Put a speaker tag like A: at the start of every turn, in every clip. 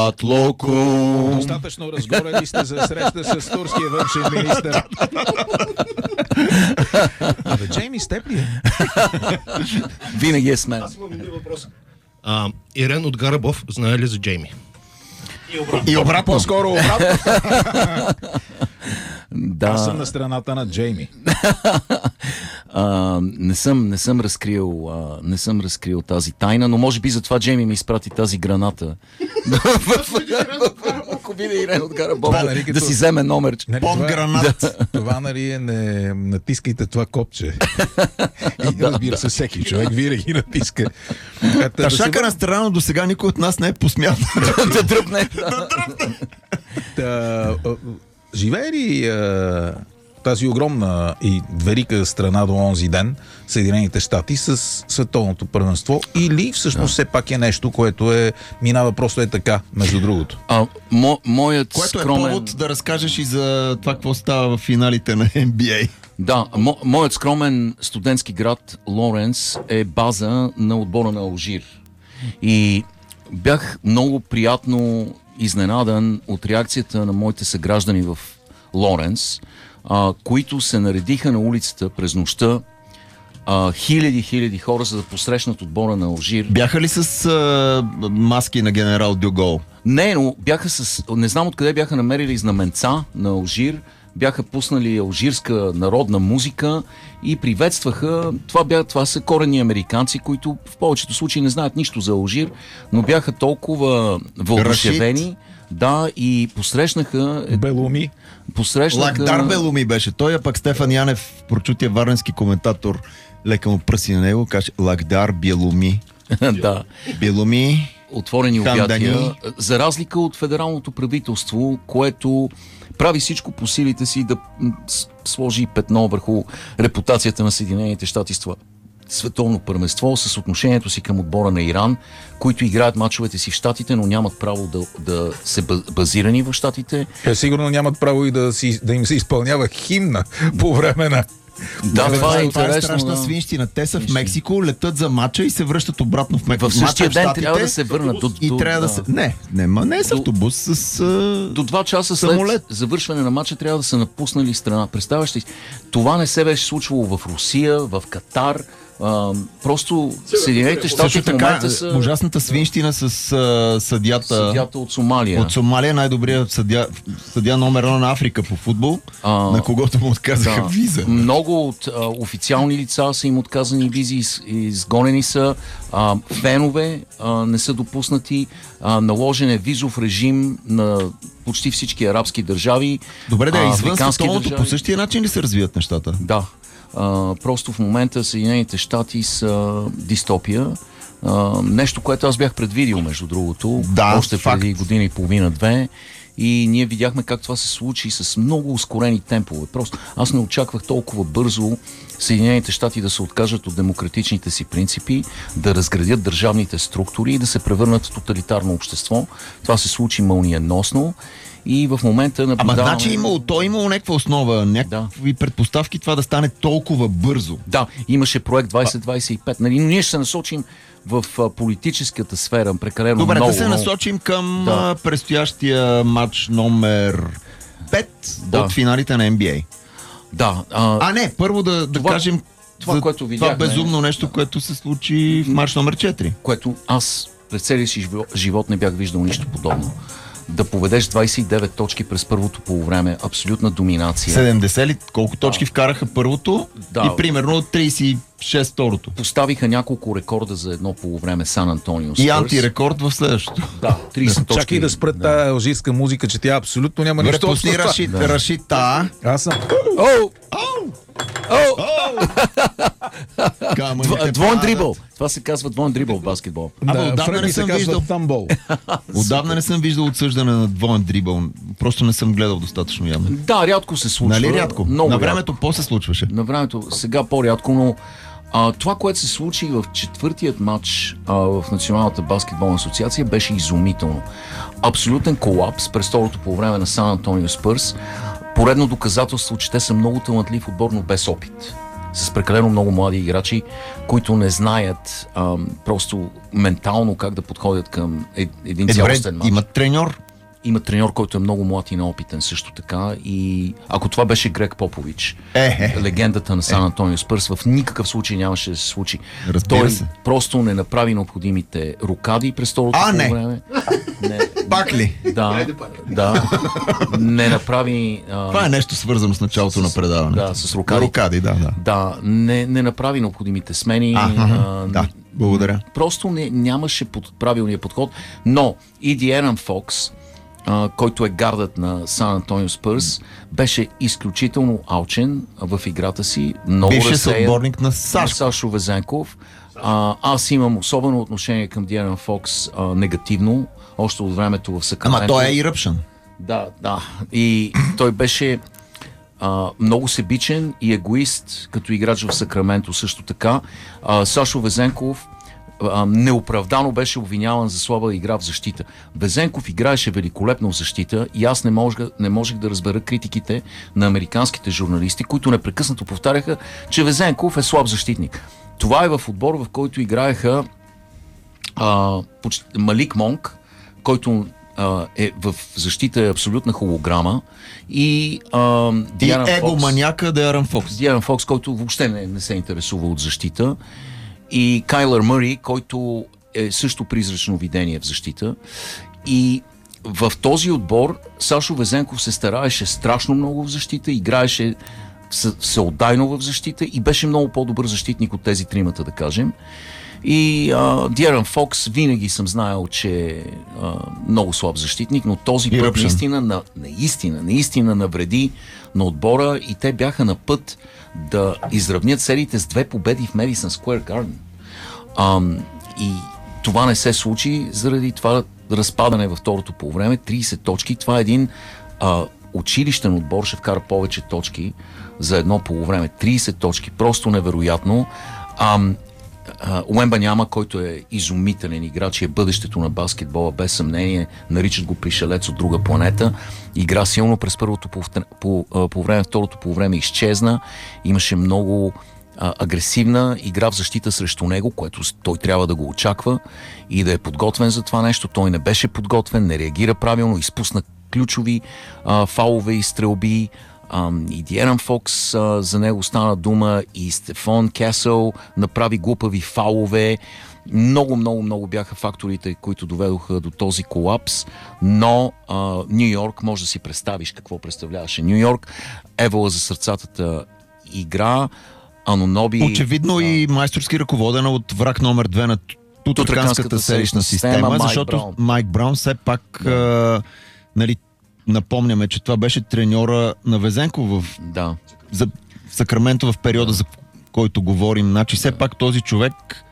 A: Атлоко.
B: Достатъчно разгорели сте за среща с турския външен министър. Абе, Джейми, с теб ли е?
A: Винаги е с мен.
C: Аз имам един въпрос. Ирен от Гарабов знае ли за Джейми?
D: И обратно.
B: По-скоро обратно.
A: Да.
B: Аз съм на страната на Джейми.
A: Не съм разкрил тази тайна, но може би затова Джейми ми изпрати тази граната. Ако биде Ирен от Гарабов, да си вземе номер.
D: Бомб-гранат.
B: Това, нали, не натискайте това копче. И разбира се, всеки човек винаги натиска.
D: Ташака на страна, до сега никой от нас не е посмял
A: Да дръпне.
B: Живее ли тази огромна и велика страна до онзи ден, Съединените щати, с световното първенство, или всъщност все пак е нещо, което минава просто така, между другото?
A: Моят
D: което
A: скромен...
D: е повод да разкажеш и за това, какво става в финалите на NBA.
A: Да, моят скромен студентски град Лоренс е база на отбора на Алжир. И бях много приятно изненадан от реакцията на моите съграждани в Лоренс, които се наредиха на улицата през нощта, хиляди хора, за да посрещнат отбора на Алжир.
D: Бяха ли с маски на генерал Дюгол?
A: Не, но бяха не знам откъде бяха намерили знаменца на Алжир, бяха пуснали алжирска народна музика и приветстваха. Това са коренни американци, които в повечето случаи не знаят нищо за Алжир, но бяха толкова въодушевени. Да, и посрещнаха...
B: Белуми.
D: Лакдар Белуми беше. Той, а пък Стефан Янев, прочутия варненски коментатор, лека му пръси на него, каже Лакдар Белуми.
A: Да.
D: Белуми.
A: Отворени обятия. За разлика от федералното правителство, което прави всичко по силите си да сложи петно върху репутацията на Съединените щати с това световно първенство, с отношението си към отбора на Иран, които играят мачовете си в щатите, но нямат право да се базирани в щатите.
B: Сигурно нямат право и да им се изпълнява химна по време на...
A: Да, това е интересно.
D: Това е страшна свинщина. Те са в Мексико, летят за мача и се връщат обратно в Мексико.
A: В същия ден трябва да се върнат
D: трябва да се... Не с автобус, с
A: до 2 часа
D: самолет.
A: След завършване на мача трябва да са напуснали страна. Представяш ли? Това не се беше случвало в Русия, в Катар. Просто Съединените щати в момента са...
D: Ужасната свинщина с съдията
A: от Сомалия.
D: От Сомалия, най-добрият съдия номер 1 на Африка по футбол, на когото му отказаха виза.
A: Много от официални лица са им отказани визи, изгонени са, фенове не са допуснати, наложен е визов режим на почти всички арабски държави.
D: Добре, да, извън световното по същия начин ли се развият нещата?
A: Да. Просто в момента Съединените щати са дистопия. Нещо, което аз бях предвидил, между другото, още преди година и половина-две. И ние видяхме как това се случи с много ускорени темпове. Просто аз не очаквах толкова бързо Съединените щати да се откажат от демократичните си принципи, да разградят държавните структури и да се превърнат в тоталитарно общество. Това се случи мълниеносно. И в момента наблюдаваме...
D: Ама значи имало някаква основа, някакви предпоставки това да стане толкова бързо.
A: Да, имаше проект 2025, нали, но ние ще се насочим в политическата сфера прекалено много.
D: Добре, да се насочим към предстоящия матч номер 5 от финалите на NBA.
A: Да.
D: Не, първо да кажем
A: това, което видяхме,
D: това безумно нещо, което се случи в матч номер 4.
A: Което аз през целия си живот не бях виждал нищо подобно. Да поведеш 29 точки през първото полувреме, абсолютна доминация.
D: 70 ли? Колко точки вкараха първото и примерно 36 второто.
A: Поставиха няколко рекорда за едно полувреме Сан Антонио Спърс.
D: И антирекорд в следващото.
A: Да, 30 точки.
B: Чакай да спрат тази алжирска музика, че тя абсолютно няма нищо.
D: Пусни Рашита.
B: Аз съм...
A: Двоен дрибъл. Това се казва двоен дрибъл в баскетбол.
D: Отдавна не съм виждал Отдавна не съм виждал отсъждане на двоен дрибъл. Просто не съм гледал достатъчно явно.
A: Да, рядко се случва.
D: Нали рядко? На времето по-се случваше.
A: На времето сега по-рядко, но това, което се случи в четвъртият матч в Националната баскетболна асоциация, беше изумително. Абсолютен колапс през второто по време на Сан Антонио Спърс. Поредно доказателство, че те са много талантлив отбор, но без опит. с прекалено много млади играчи, които не знаят просто ментално как да подходят към един цялостен мач.
D: Имат треньор.
A: Има треньор, който е много млад и неопитен също така. И ако това беше Грег Попович, легендата на Сан Антонио Спърс, в никакъв случай нямаше да се случи. Той просто не направи необходимите рокади през второто време.
D: Пак ли?
A: Да. Не направи...
D: Това е нещо свързано с началото на предаването.
A: Да, с рокади. Да, не направи необходимите смени.
D: Да, благодаря.
A: Просто нямаше правилния подход. Но и Диерън Фокс, който е гардът на Сан Антонио Спърс, беше изключително алчен в играта си.
D: Бивши съотборник на
A: Сашо Везенков. Аз имам особено отношение към Диерън Фокс негативно, още от времето в Сакраменто.
D: Ама той е eruption.
A: Да. И той беше много себичен и егоист като играч в Сакраменто също така. Сашо Везенков неоправдано беше обвиняван за слаба игра в защита. Везенков играеше великолепно в защита и аз не можех да разбера критиките на американските журналисти, които непрекъснато повтаряха, че Везенков е слаб защитник. Това е в отбор, в който играеха Малик Монк, който е в защита е абсолютна холограма, и
D: егоманяка Диерън Фокс.
A: Диерън Фокс, който въобще не се интересува от защита, и Кайлър Мъри, който е също призрачно видение в защита. И в този отбор Сашо Везенков се стараеше страшно много в защита, играеше всеотдайно в защита и беше много по-добър защитник от тези тримата, да кажем. И Диерън Фокс винаги съм знаел, че е много слаб защитник, но този път наистина навреди на отбора и те бяха на път да изравнят сериите с 2 победи в Madison Square Garden. И това не се случи заради това разпадане във второто полувреме. 30 точки. Това е един училищен отбор, ще вкара повече точки за едно полувреме. 30 точки. Просто невероятно. Уембаняма, който е изумителен играч и е бъдещето на баскетбола, без съмнение, наричат го пришелец от друга планета. Игра силно през първото по време, второто по време изчезна. Имаше много агресивна игра в защита срещу него, което той трябва да го очаква и да е подготвен за това нещо. Той не беше подготвен, не реагира правилно, изпусна ключови фаулове и стрелби. И Диерън Фокс, за него стана дума, и Стефон Кесъл направи глупави фаулове. Много бяха факторите, които доведоха до този колапс, но Ню Йорк, може да си представиш какво представляваше Ню Йорк. Евола за сърцатата игра, Аноноби...
D: Очевидно и майсторски ръководена от враг номер 2 на Тутраканската селищна система, защото Майк Браун все пак напомняме, че това беше треньора на Везенков в Сакраменто в периода, за който говорим. Значи все пак този човек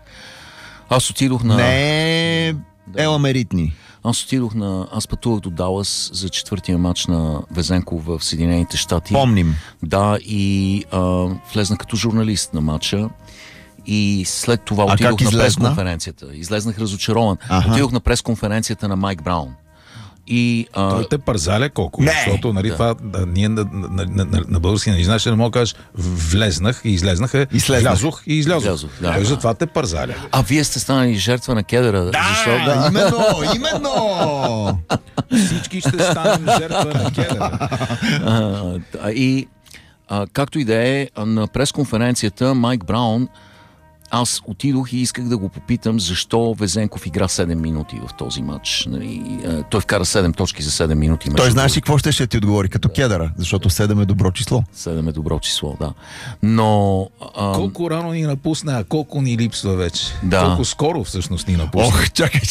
A: аз отидох на...
D: не е еламеритни.
A: Аз пътувах до Далас за 4-тия матч на Везенков в Съединените щати.
D: Помним.
A: Да, и влезнах като журналист на матча. И след това отидох на пресконференцията. Излезнах разочарован. Отидох на пресконференцията на Майк Браун. И,
B: той те пързаля колко? Защото това ние на български не знаеш, не мога да кажеш влезнах и излезнаха, влязох и излязох. Той затова те пързаля.
A: А вие сте станали жертва на кедъра.
D: Именно!
B: Всички ще станем жертва на кедъра.
A: И както и да е, на пресконференцията Майк Браун, аз отидох и исках да го попитам защо Везенков игра 7 минути в този матч. Той вкара 7 точки за 7 минути.
D: Той знаеш ли какво ще ти отговори? Като кедъра, защото 7 е добро число.
A: 7 е добро число, да. Но...
B: колко рано ни напусна, а колко ни липсва вече.
A: Да.
B: Колко скоро всъщност ни напусна.
D: Чакай.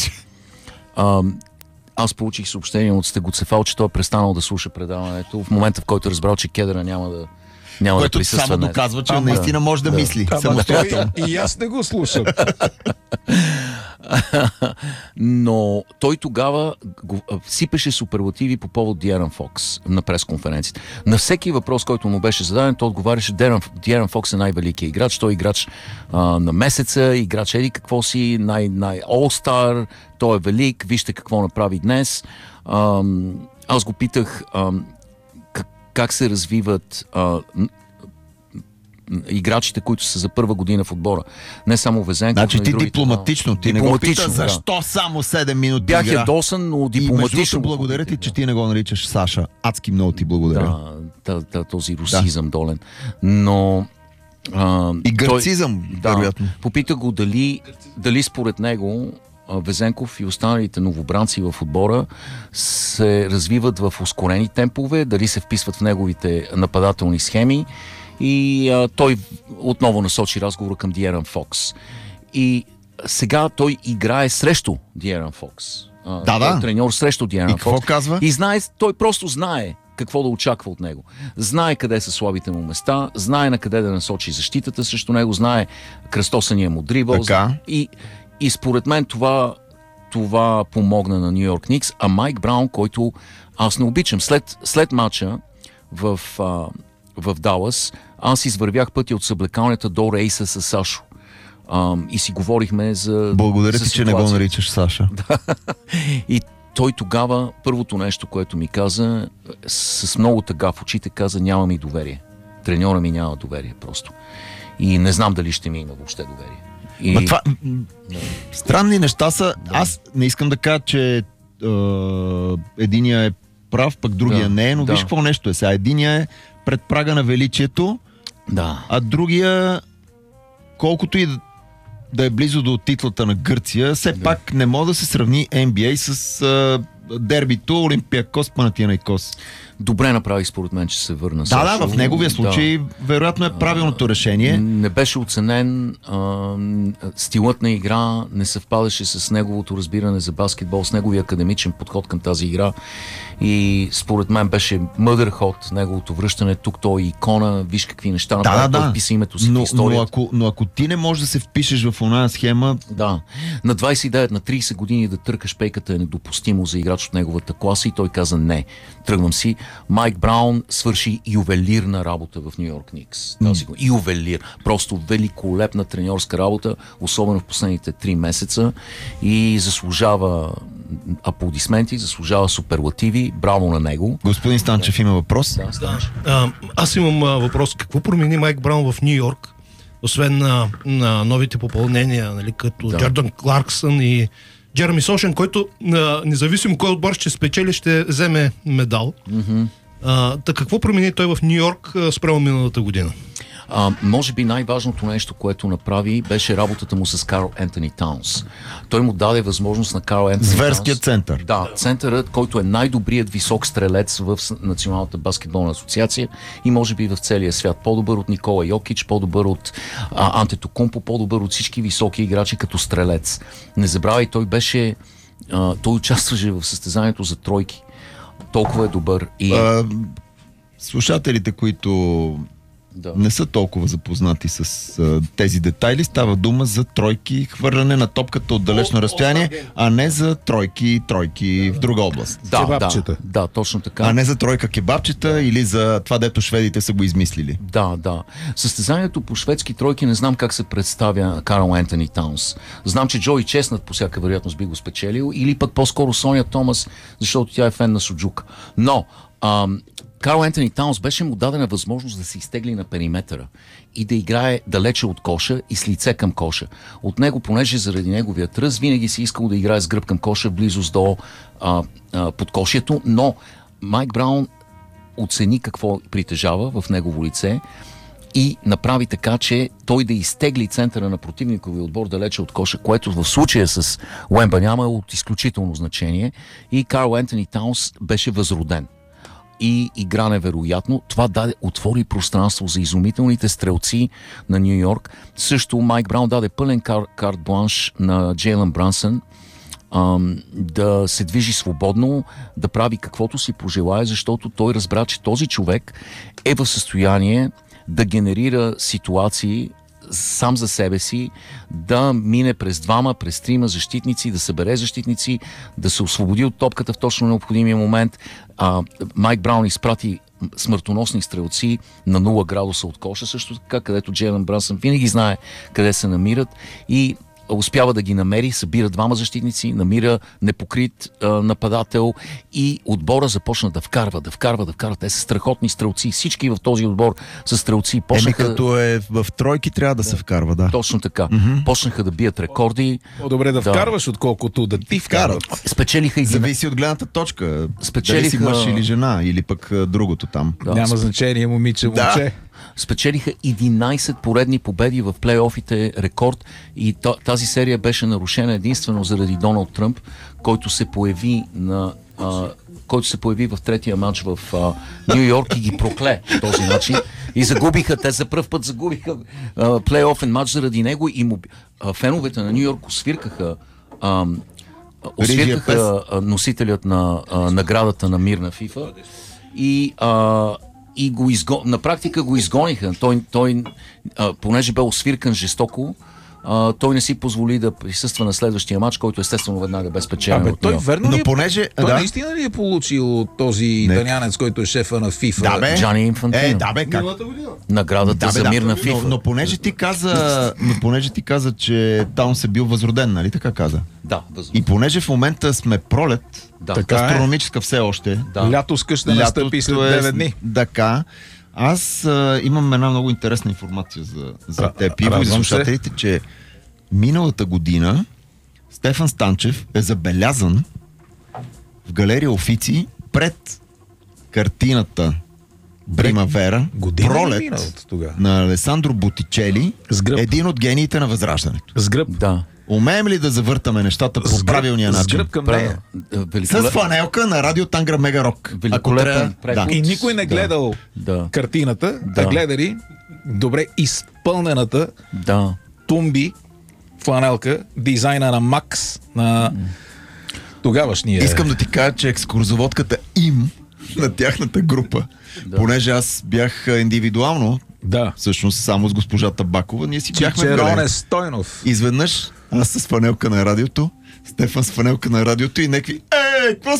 A: Аз получих съобщение от Стегоцефал, че той е престанал да слуша предаването в момента, в който е разбрал, че кедъра няма да присъства.
D: Само доказва, че наистина може да мисли.
B: И аз не го слушам.
A: Но той тогава сипеше суперлативи по повод Диерън Фокс на пресконференцията. На всеки въпрос, който му беше зададен, той отговаряше: Диерън Фокс е най-великият играч, той е играч на месеца, играч еди какво си, All-Star, той е велик, вижте какво направи днес. Аз го питах как се развиват играчите, които са за първа година в отбора. Не само Везенков,
D: значи
A: но и
D: ти
A: другите.
D: дипломатично, ти не го пита защо само 7 минути
A: бях
D: игра.
A: ядосан, но дипломатично.
D: И благодаря ти, че ти не го наричаш Саша. Адски много ти благодаря.
A: Този русизъм долен. Но
D: и гърцизъм, вероятно.
A: Попита го дали според него Везенков и останалите новобранци в отбора се развиват в ускорени темпове, дали се вписват в неговите нападателни схеми, и той отново насочи разговора към Диерън Фокс. И сега той играе срещу Диерън Фокс. Той е треньор срещу Диерън Фокс.
D: И какво казва?
A: И той просто знае какво да очаква от него. Знае къде са слабите му места, знае на къде да насочи защитата срещу него, знае кръстосания му дрибъл. И според мен това помогна на Ню Йорк Никс, а Майк Браун, който аз не обичам. След матча в Далас, аз извървях пътя от съблекалнята до рейса с Сашо. И си говорихме за...
D: Благодаря ти, че не го наричаш Саша.
A: И той тогава, първото нещо, което ми каза, с много тъга в очите, каза: няма ми доверие. Треньора ми няма доверие просто. И не знам дали ще ми има въобще доверие.
D: Това... Странни неща са. Да. Аз не искам да кажа, че единия е прав, пък другия не е, но виж какво нещо е сега. Единия е пред прага на величието, а другия, колкото и да е близо до титлата на Гърция, все пак не може да се сравни NBA с дербито Олимпиакос Панатинаикос.
A: Добре направи според мен, че се върна.
D: Да, в неговия случай вероятно е правилното решение.
A: Не беше оценен, стилът на игра не съвпадаше с неговото разбиране за баскетбол, с неговия академичен подход към тази игра, и според мен беше мъдър ход неговото връщане. Тук той икона, виж какви неща направи, той вписа името си в историята.
D: Но ако ти не можеш да се впишеш в оная схема...
A: Да, на 29, на 30 години да търкаш пейката е недопустимо за играч от неговата класа, и той каза: не, тръгвам си. Майк Браун свърши ювелирна работа в Ню Йорк Никс. Ювелир. Просто великолепна треньорска работа, особено в последните 3 месеца, и заслужава аплодисменти, заслужава суперлативи. Браво на него.
D: Господин Станчев има въпрос?
C: Аз имам въпрос. Какво промени Майк Браун в Ню Йорк, освен на новите попълнения, нали, като Джордан Кларксън и Джереми Сошен, който независимо кой отбор ще спечели, ще вземе медал. Какво промени той в Ню Йорк спрямо миналата година?
A: Може би най-важното нещо, което направи, беше работата му с Карл Ентони Таунс. Той му даде възможност на Карл Ентони Таунс...
D: Зверският център.
A: Да, центърът, който е най-добрият висок стрелец в Националната баскетболна асоциация и може би в целия свят. По-добър от Никола Йокич, по-добър от Антетокумпо, по-добър от всички високи играчи като стрелец. Не забравяй, той участваше в състезанието за тройки. Толкова е добър.
D: Слушателите, които не са толкова запознати с тези детайли, става дума за тройки, хвърляне на топката от далечно разстояние, а не за тройки в друга област.
A: Да, точно така.
D: А не за тройка кебабчета или за това, дето шведите са го измислили.
A: Да. Състезанието по шведски тройки не знам как се представя Карл Ентони Таунс. Знам, че Джои Чеснат по всяка вероятност би го спечелил, или пък по-скоро Соня Томас, защото тя е фен на Суджука. Но Карл Ентони Таунс беше му дадена възможност да се изтегли на периметъра и да играе далече от коша и с лице към коша. От него, понеже заради неговия тръс, винаги си искал да играе с гръб към коша, в близост до подкошието, но Майк Браун оцени какво притежава в негово лице и направи така, че той да изтегли центъра на противниковия отбор далече от коша, което в случая с Уембаняма е от изключително значение, и Карл Ентони Таунс беше възроден. И игра невероятно. Това отвори пространство за изумителните стрелци на Ню Йорк. Също Майк Браун даде пълен карт бланш на Джейлън Брансън да се движи свободно, да прави каквото си пожелае, защото той разбра, че този човек е в състояние да генерира ситуации сам за себе си, да мине през 2, през 3 защитници, да събере защитници, да се освободи от топката в точно необходимия момент. Майк Браун изпрати смъртоносни стрелци на 0 градуса от коша, също така, където Джейлън Брансън винаги знае къде се намират, и успява да ги намери, събира двама защитници, намира непокрит нападател и отбора започна да вкарва. Те са страхотни стрелци. Всички в този отбор са стрелци.
D: Като е в тройки, трябва да се вкарва, да.
A: Точно така. Почнаха да бият рекорди.
B: По-добре да вкарваш, отколкото да ти вкарат.
A: Спечелиха и...
D: Зависи от гледната точка. Дали си мъж или жена, или пък другото там.
B: Няма значение, момче.
A: Спечелиха 11 поредни победи в плейофите, рекорд, и тази серия беше нарушена единствено заради Доналд Тръмп, който се появи в третия матч в Ню Йорк и ги прокле по този начин. И те за пръв път загубиха плейофен матч заради него и феновете на Ню Йорк освиркаха носителят на наградата на мир на ФИФА и на практика го изгониха. Той понеже бе освиркан жестоко, той не си позволи да присъства на следващия матч, който естествено веднага бе спечелен.
B: Той верно ли наистина ли е получил този италианец, който е шефа на FIFA?
D: Да, бе.
A: Джани Инфантино.
D: Как?
A: Наградата за мир на FIFA.
D: Но понеже ти каза, че Таунс е бил възроден, нали така каза?
A: Да,
D: и понеже в момента сме пролет, астрономическа все още.
B: Лято скъща настъпи след 9 дни.
D: Така. Аз имам една много интересна информация за теб и за слушателите, че миналата година Стефан Станчев е забелязан в галерия Офици пред картината Примавера, Пролет на Алесандро Бутичели, един от гениите на Възраждането.
B: С гръб.
A: Да.
D: Умеем ли да завъртаме нещата по правилния начин?
B: С гръб към нея.
D: С фанелка на радио Тангра Мега Рок.
A: Великолепен
B: преход. И никой не гледал картината, а гледали добре изпълнената тумби фланелка, дизайна на Макс, на тогавашния...
D: Искам да ти кажа, че екскурзоводката им на тяхната група, понеже аз бях индивидуално, всъщност само с госпожа Табакова, ние си бяхме в галерия.
B: Стойнов.
D: Изведнъж аз с фанелка на радиото, Стефан с фанелка на радиото и някакви какво